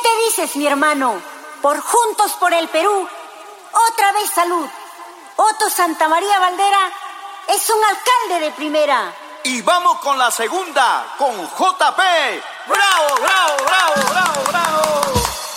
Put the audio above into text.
te dices, mi hermano? Por Juntos por el Perú, otra vez salud. Otto Santamaría Valdera es un alcalde de primera. Y vamos con la segunda, con JP. ¡Bravo, bravo, bravo, bravo, bravo!